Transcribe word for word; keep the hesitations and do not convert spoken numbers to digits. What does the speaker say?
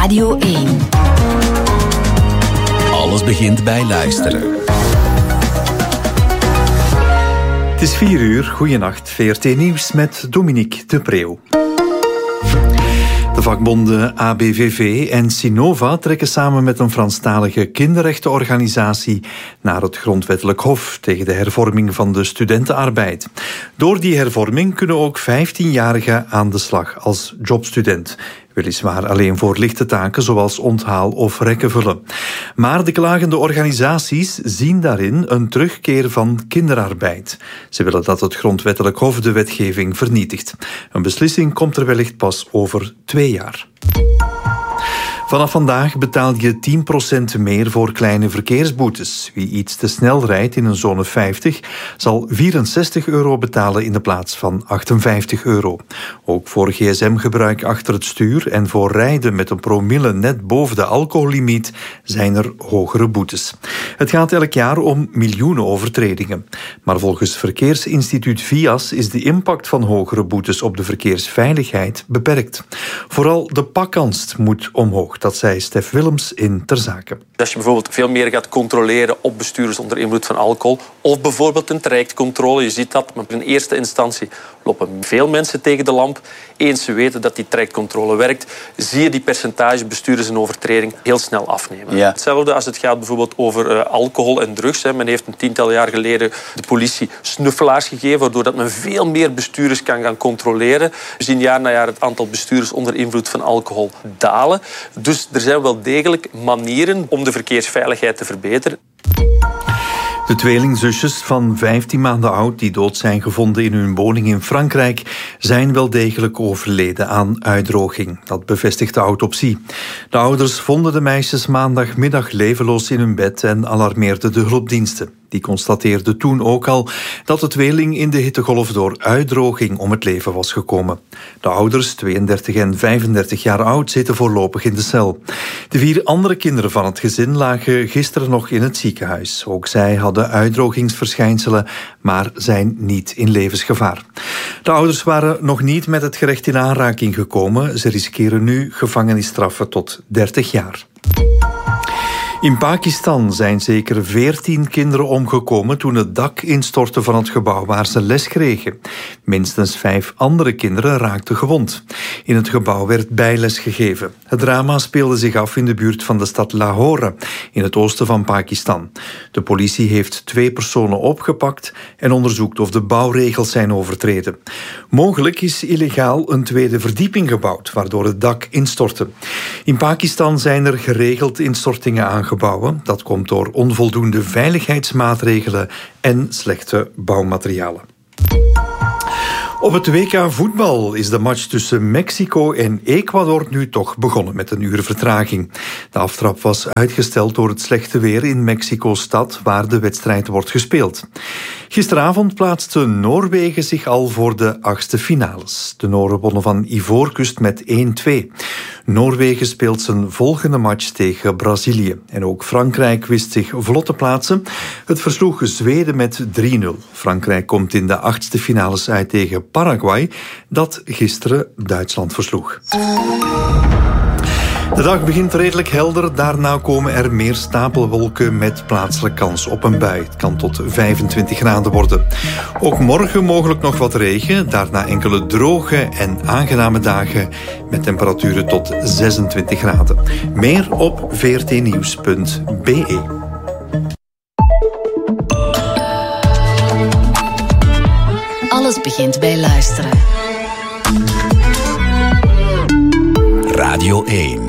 Radio één. Alles begint bij luisteren. Het is vier uur, goeienacht, V R T Nieuws met Dominique de Preeuw. De vakbonden A B V V en Sinova trekken samen met een Franstalige kinderrechtenorganisatie naar het Grondwettelijk Hof tegen de hervorming van de studentenarbeid. Door die hervorming kunnen ook vijftienjarigen aan de slag als jobstudent. Weliswaar alleen voor lichte taken zoals onthaal of rekken vullen. Maar de klagende organisaties zien daarin een terugkeer van kinderarbeid. Ze willen dat het Grondwettelijk Hof de wetgeving vernietigt. Een beslissing komt er wellicht pas over twee jaar. Vanaf vandaag betaal je tien procent meer voor kleine verkeersboetes. Wie iets te snel rijdt in een zone vijftig zal vierenzestig euro betalen in de plaats van achtenvijftig euro. Ook voor gsm-gebruik achter het stuur en voor rijden met een promille net boven de alcohollimiet zijn er hogere boetes. Het gaat elk jaar om miljoenen overtredingen. Maar volgens Verkeersinstituut V I A S is de impact van hogere boetes op de verkeersveiligheid beperkt. Vooral de pakkans moet omhoog. Dat zei Stef Willems in Ter Zake. Als je bijvoorbeeld veel meer gaat controleren op bestuurders onder invloed van alcohol, of bijvoorbeeld een trajectcontrole, je ziet dat, maar in eerste instantie lopen veel mensen tegen de lamp. Eens ze weten dat die trajectcontrole werkt, zie je die percentage bestuurders in overtreding heel snel afnemen. Ja. Hetzelfde als het gaat bijvoorbeeld over uh, alcohol en drugs. Hè. Men heeft een tiental jaar geleden de politie snuffelaars gegeven, waardoor dat men veel meer bestuurders kan gaan controleren. We zien jaar na jaar het aantal bestuurders onder invloed van alcohol dalen. Dus er zijn wel degelijk manieren om de verkeersveiligheid te verbeteren. De tweelingzusjes van vijftien maanden oud die dood zijn gevonden in hun woning in Frankrijk zijn wel degelijk overleden aan uitdroging. Dat bevestigt de autopsie. De ouders vonden de meisjes maandagmiddag levenloos in hun bed en alarmeerden de hulpdiensten. Die constateerde toen ook al dat de tweeling in de hittegolf door uitdroging om het leven was gekomen. De ouders, tweeëndertig en vijfendertig jaar oud, zitten voorlopig in de cel. De vier andere kinderen van het gezin lagen gisteren nog in het ziekenhuis. Ook zij hadden uitdrogingsverschijnselen, maar zijn niet in levensgevaar. De ouders waren nog niet met het gerecht in aanraking gekomen. Ze riskeren nu gevangenisstraffen tot dertig jaar. In Pakistan zijn zeker veertien kinderen omgekomen toen het dak instortte van het gebouw waar ze les kregen. Minstens vijf andere kinderen raakten gewond. In het gebouw werd bijles gegeven. Het drama speelde zich af in de buurt van de stad Lahore, in het oosten van Pakistan. De politie heeft twee personen opgepakt en onderzoekt of de bouwregels zijn overtreden. Mogelijk is illegaal een tweede verdieping gebouwd, waardoor het dak instortte. In Pakistan zijn er geregeld instortingen aangebracht. Gebouwen. Dat komt door onvoldoende veiligheidsmaatregelen en slechte bouwmaterialen. Op het W K voetbal is de match tussen Mexico en Ecuador nu toch begonnen met een uur vertraging. De aftrap was uitgesteld door het slechte weer in Mexico-stad waar de wedstrijd wordt gespeeld. Gisteravond plaatste Noorwegen zich al voor de achtste finales. De Noren wonnen van Ivoorkust met één twee. Noorwegen speelt zijn volgende match tegen Brazilië. En ook Frankrijk wist zich vlot te plaatsen. Het versloeg Zweden met drie nul. Frankrijk komt in de achtste finales uit tegen Paraguay, dat gisteren Duitsland versloeg. De dag begint redelijk helder, daarna komen er meer stapelwolken met plaatselijk kans op een bui. Het kan tot vijfentwintig graden worden. Ook morgen mogelijk nog wat regen, daarna enkele droge en aangename dagen met temperaturen tot zesentwintig graden. Meer op v r t nieuws punt b e. Alles begint bij luisteren. Radio één.